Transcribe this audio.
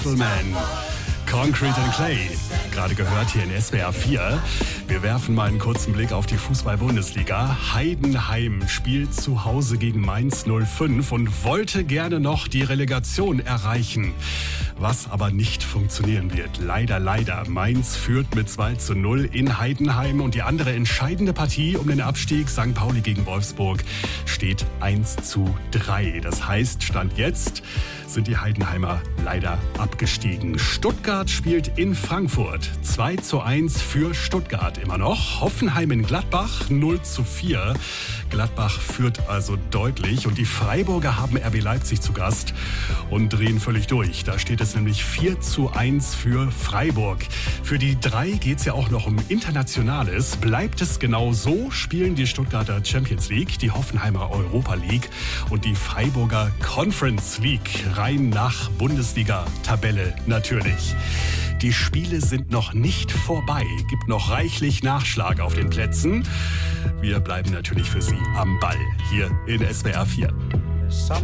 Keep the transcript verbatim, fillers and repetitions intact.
Man. Concrete and Clay, gerade gehört hier in S W R vier. Wir werfen mal einen kurzen Blick auf die Fußball-Bundesliga. Heidenheim spielt zu Hause gegen Mainz null fünf und wollte gerne noch die Relegation erreichen. Was aber nicht funktionieren wird. Leider, leider. Mainz führt mit zwei zu null in Heidenheim und die andere entscheidende Partie um den Abstieg, Sankt Pauli gegen Wolfsburg, steht eins zu drei. Das heißt, Stand jetzt sind die Heidenheimer leider abgestiegen. Stuttgart spielt in Frankfurt. zwei zu eins für Stuttgart immer noch. Hoffenheim in Gladbach null zu vier. Gladbach führt also deutlich und die Freiburger haben R B Leipzig zu Gast und drehen völlig durch. Da steht es nämlich vier zu eins für Freiburg. Für die drei geht es ja auch noch um Internationales. Bleibt es genau so, spielen die Stuttgarter Champions League, die Hoffenheimer Europa League und die Freiburger Conference League. Rein nach Bundesliga-Tabelle natürlich. Die Spiele sind noch nicht vorbei. Gibt noch reichlich Nachschlag auf den Plätzen. Wir bleiben natürlich für Sie am Ball hier in S W R vier.